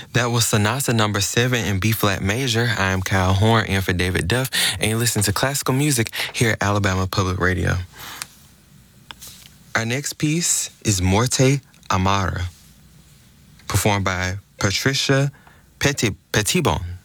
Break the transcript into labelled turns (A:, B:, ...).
A: That was Sonata number 7 in B flat major. I am Kyle Horn in for David Duff, and you listen to classical music here at Alabama Public Radio. Our next piece is Morte Amara, performed by Patricia Petitbon.